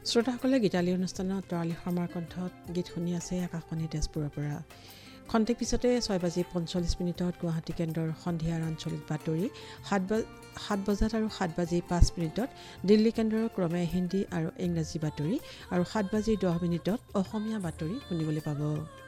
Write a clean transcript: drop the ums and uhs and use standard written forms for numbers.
শ্ৰোতাসকলে গীতালি অনুষ্ঠানত তৰালি শৰ্মাৰ কণ্ঠত গীত শুনি আছে আকাশবাণী তেজপুৰৰ পৰা। খন্তেক পিছতে 6:45 গুৱাহাটী কেন্দ্ৰৰ সন্ধিয়াৰ আঞ্চলিক বাতৰি, 7 বজাত আৰু 7:05 দিল্লী কেন্দ্ৰৰ ক্ৰমে হিন্দী আৰু ইংৰাজী বাতৰি আৰু 7:10 অসমীয়া বাতৰি শুনিবলৈ পাব।